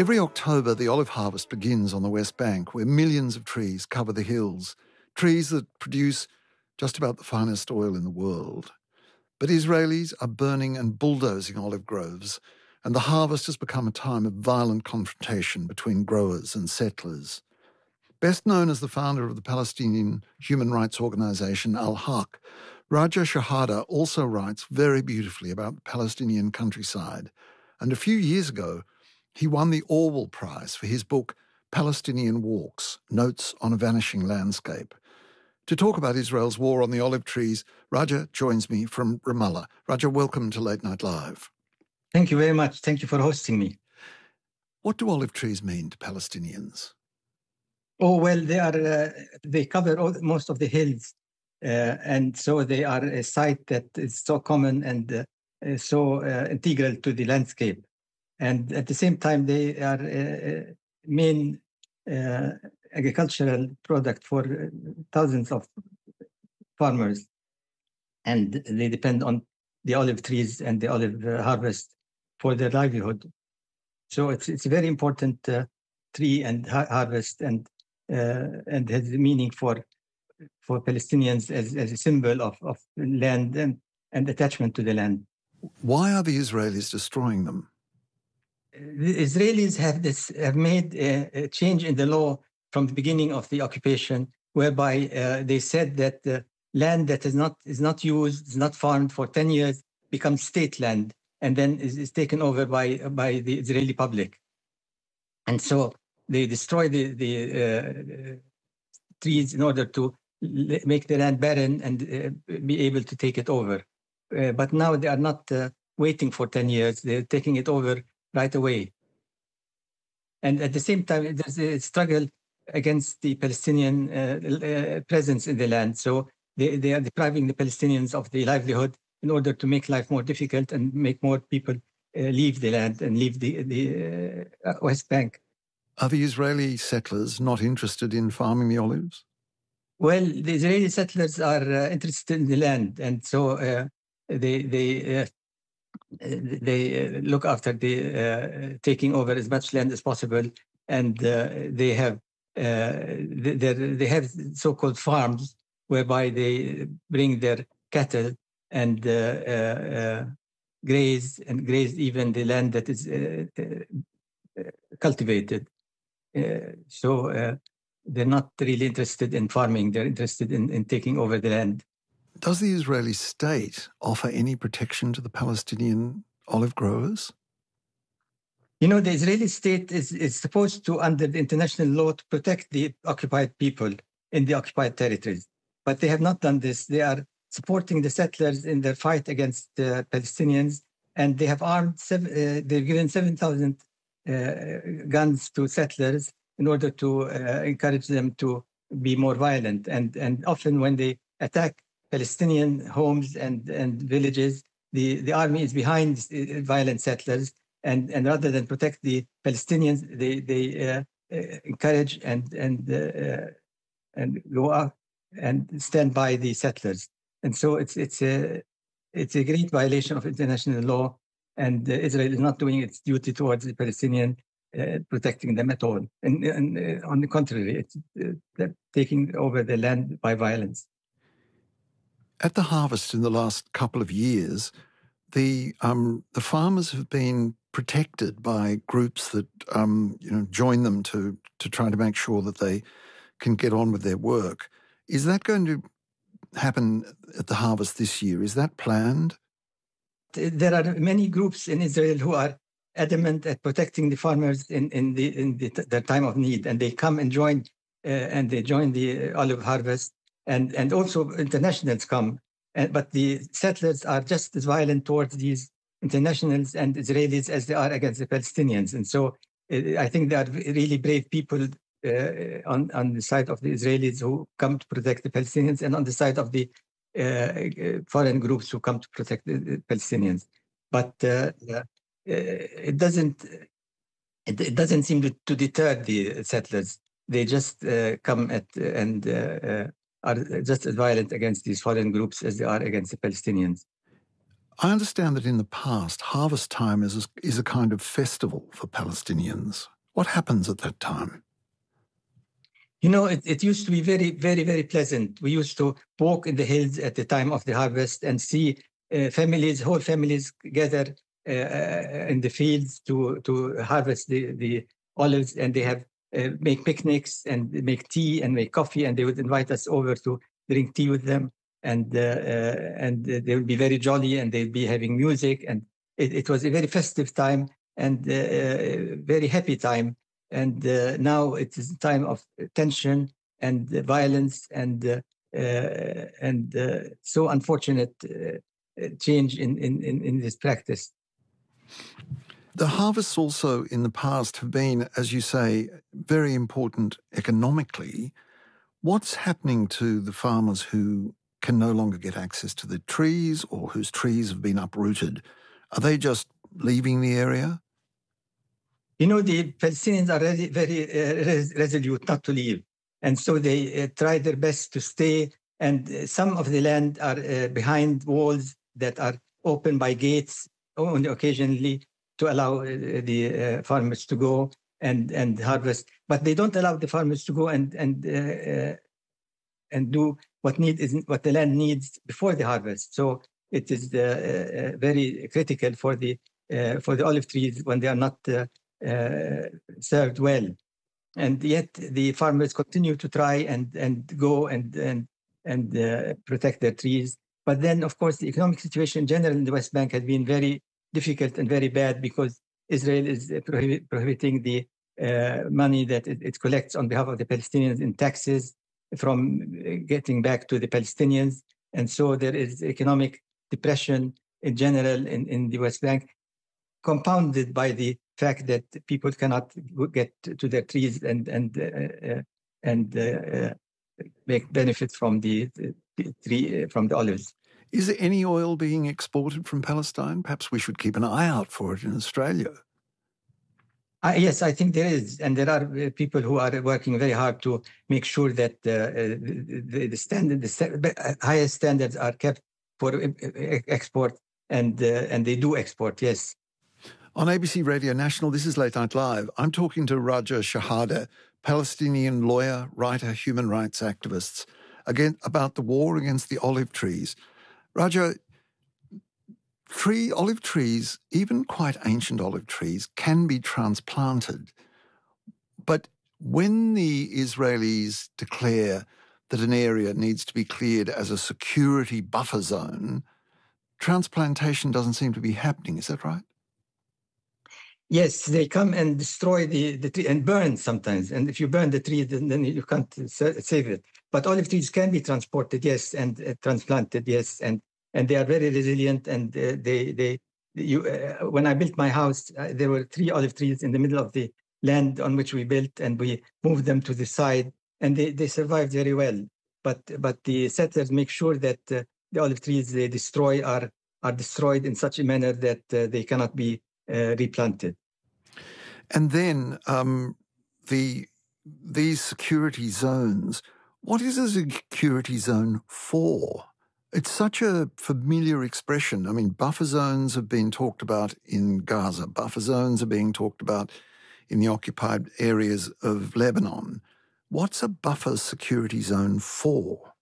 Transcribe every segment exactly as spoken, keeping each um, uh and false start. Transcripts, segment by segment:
Every October, the olive harvest begins on the West Bank, where millions of trees cover the hills, trees that produce just about the finest oil in the world. But Israelis are burning and bulldozing olive groves, and the harvest has become a time of violent confrontation between growers and settlers. Best known as the founder of the Palestinian human rights organisation Al-Haq, Raja Shehadeh also writes very beautifully about the Palestinian countryside, and a few years ago, he won the Orwell Prize for his book Palestinian Walks, Notes on a Vanishing Landscape. To talk about Israel's war on the olive trees, Raja joins me from Ramallah. Raja, welcome to Late Night Live. Thank you very much. Thank you for hosting me. What do olive trees mean to Palestinians? Oh, well, they are uh, they cover all, most of the hills, uh, and so they are a site that is so common and uh, so uh, integral to the landscape. And at the same time, they are a main uh, agricultural product for thousands of farmers. And they depend on the olive trees and the olive uh, harvest for their livelihood. So it's it's a very important uh, tree and ha- harvest and uh, and has meaning for for Palestinians as, as a symbol of, of land and, and attachment to the land. Why are the Israelis destroying them? The Israelis have this have made a, a change in the law from the beginning of the occupation, whereby uh, they said that the land that is not is not used, is not farmed for ten years, becomes state land, and then is, is taken over by by the Israeli public. And so they destroy the the uh, trees in order to make the land barren and uh, be able to take it over. Uh, but now they are not uh, waiting for ten years; they're taking it over right away. And at the same time, there's a struggle against the Palestinian uh, uh, presence in the land. So they, they are depriving the Palestinians of the livelihood in order to make life more difficult and make more people uh, leave the land and leave the, the uh, West Bank. Are the Israeli settlers not interested in farming the olives? Well, the Israeli settlers are uh, interested in the land, and so uh, they they uh, they uh, look after the uh, taking over as much land as possible, and uh, they have uh, they, they have so-called farms whereby they bring their cattle and uh, uh, uh, graze and graze even the land that is uh, uh, cultivated. Uh, so uh, they're not really interested in farming; they're interested in, in taking over the land. Does the Israeli state offer any protection to the Palestinian olive growers? You know, the Israeli state is, is supposed to, under the international law, to protect the occupied people in the occupied territories. But they have not done this. They are supporting the settlers in their fight against the Palestinians, and they have armed, seven, uh, they've given seven thousand uh, guns to settlers in order to uh, encourage them to be more violent. And, and often when they attack Palestinian homes and, and villages, the, the army is behind violent settlers, and, and rather than protect the Palestinians, they, they uh, uh, encourage and, and, uh, and go up and stand by the settlers. And so it's, it's, a, it's a great violation of international law, and uh, Israel is not doing its duty towards the Palestinian, uh, protecting them at all. And, and uh, on the contrary, it's uh, taking over the land by violence. At the harvest in the last couple of years, the um, the farmers have been protected by groups that um, you know join them to to try to make sure that they can get on with their work. Is that going to happen at the harvest this year? Is that planned? There are many groups in Israel who are adamant at protecting the farmers in in the in the, their time of need, and they come and join uh, and they join the olive harvest. And and also internationals come, and, but the settlers are just as violent towards these internationals and Israelis as they are against the Palestinians. And so uh, I think they are really brave people uh, on, on the side of the Israelis who come to protect the Palestinians, and on the side of the uh, foreign groups who come to protect the, the Palestinians. But uh, uh, it doesn't it, it doesn't seem to, to deter the settlers. They just uh, come at and uh, uh, are just as violent against these foreign groups as they are against the Palestinians. I understand that in the past, harvest time is a, is a kind of festival for Palestinians. What happens at that time? You know, it, it used to be very, very, very pleasant. We used to walk in the hills at the time of the harvest and see uh, families, whole families gather uh, in the fields to, to harvest the, the olives, and they have uh, make picnics and make tea and make coffee, and they would invite us over to drink tea with them. And uh, uh, and they would be very jolly, and they'd be having music. And it, it was a very festive time and uh, uh, very happy time. And uh, now it is a time of tension and uh, violence and uh, uh, and uh, so unfortunate uh, change in, in, in this practice. The harvests also in the past have been, as you say, very important economically. What's happening to the farmers who can no longer get access to the trees or whose trees have been uprooted? Are they just leaving the area? You know, the Palestinians are very, very uh, res- resolute not to leave. And so they uh, try their best to stay. And uh, some of the land are uh, behind walls that are open by gates only occasionally to allow uh, the uh, farmers to go and, and harvest. But they don't allow the farmers to go and, and, uh, uh, and do what need is what the land needs before the harvest. So it is uh, uh, very critical for the, uh, for the olive trees when they are not uh, Uh, served well, and yet the farmers continue to try and and go and and and uh, protect their trees. But then, of course, the economic situation in general in the West Bank has been very difficult and very bad because Israel is prohibit, prohibiting the uh, money that it, it collects on behalf of the Palestinians in taxes from getting back to the Palestinians, and so there is economic depression in general in, in the West Bank, compounded by the fact that people cannot get to their trees and and uh, uh, and uh, make benefit from the, the tree uh, from the olives. Is there any oil being exported from Palestine? Perhaps we should keep an eye out for it in Australia. Uh, yes, I think there is, and there are uh, people who are working very hard to make sure that uh, the, the standard, the st- highest standards are kept for export, and uh, and they do export. Yes. On A B C Radio National, this is Late Night Live. I'm talking to Raja Shehadeh, Palestinian lawyer, writer, human rights activists, again about the war against the olive trees. Raja, tree olive trees, even quite ancient olive trees, can be transplanted. But when the Israelis declare that an area needs to be cleared as a security buffer zone, transplantation doesn't seem to be happening. Is that right? Yes, they come and destroy the, the tree and burn sometimes. And if you burn the tree, then, then you can't save it. But olive trees can be transported, yes, and uh, transplanted, yes. And and they are very resilient. And uh, they, they you, uh, when I built my house, uh, there were three olive trees in the middle of the land on which we built, and we moved them to the side, and they, they survived very well. But but the settlers make sure that uh, the olive trees they destroy are, are destroyed in such a manner that uh, they cannot be uh, replanted. And then um, the these security zones, what is a security zone for? It's such a familiar expression. I mean, buffer zones have been talked about in Gaza. Buffer zones are being talked about in the occupied areas of Lebanon. What's a buffer security zone for?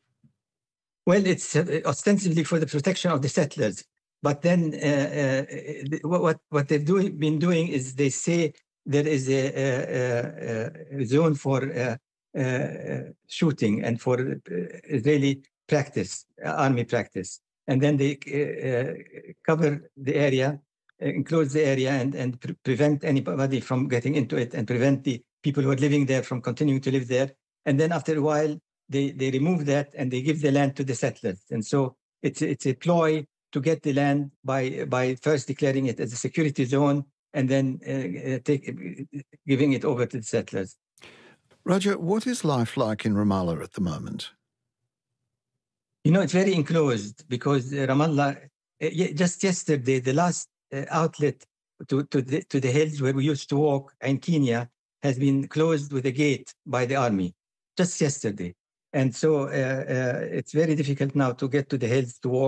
Well, it's uh, ostensibly for the protection of the settlers. But then uh, uh, what, what they've do, been doing is they say there is a, a, a zone for uh, uh, shooting and for Israeli practice, army practice. And then they uh, cover the area, enclose the area, and, and pre- prevent anybody from getting into it, and prevent the people who are living there from continuing to live there. And then after a while, they, they remove that and they give the land to the settlers. And so it's, it's a ploy to get the land by by first declaring it as a security zone and then uh, take, giving it over to the settlers. Raja, what is life like in Ramallah at the moment? You know, it's very enclosed because Ramallah, uh, just yesterday, the last uh, outlet to, to, the, to the hills where we used to walk in Kenya has been closed with a gate by the army, just yesterday. And so uh, uh, it's very difficult now to get to the hills to walk.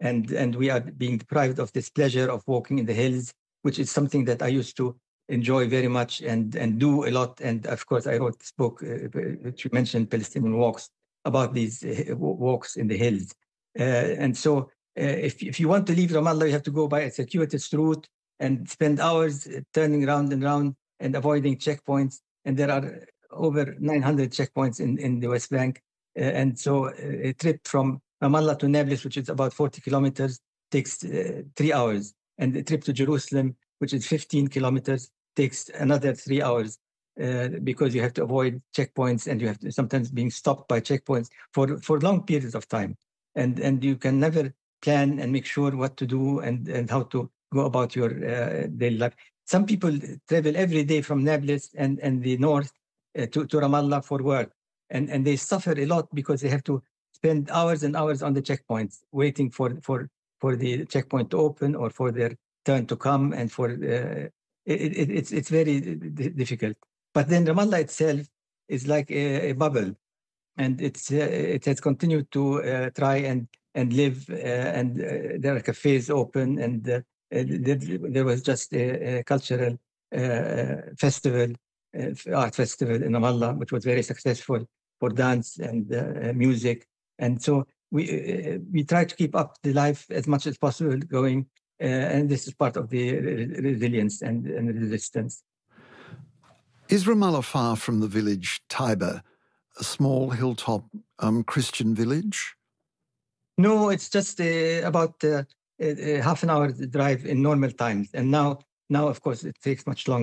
and and we are being deprived of this pleasure of walking in the hills, which is something that I used to enjoy very much and and do a lot. And of course, I wrote this book, uh, which you mentioned, Palestinian Walks, about these uh, walks in the hills. Uh, and so, uh, if if you want to leave Ramallah, you have to go by a circuitous route and spend hours turning round and round and avoiding checkpoints. And there are over nine hundred checkpoints in, in the West Bank. Uh, and so a trip from Ramallah to Nablus, which is about forty kilometers, takes uh, three hours. And a trip to Jerusalem, which is fifteen kilometers, takes another three hours uh, because you have to avoid checkpoints and you have to sometimes being stopped by checkpoints for, for long periods of time. And, and you can never plan and make sure what to do and, and how to go about your uh, daily life. Some people travel every day from Nablus and, and the north uh, to, to Ramallah for work. And, and they suffer a lot because they have to spend hours and hours on the checkpoints, waiting for, for, for the checkpoint to open or for their turn to come. And for uh, it, it, it's, it's very difficult. But then Ramallah itself is like a, a bubble. And it's uh, it has continued to uh, try and, and live. Uh, and uh, there are cafes open. And uh, there, there was just a, a cultural uh, festival, uh, art festival in Ramallah, which was very successful for dance and uh, music. And so we uh, we try to keep up the life as much as possible going. Uh, and this is part of the resilience and, and resistance. Is Ramallah far from the village Taiba, a small hilltop um, Christian village? No, it's just uh, about uh, uh, half an hour drive in normal times. And now, now, of course, it takes much longer.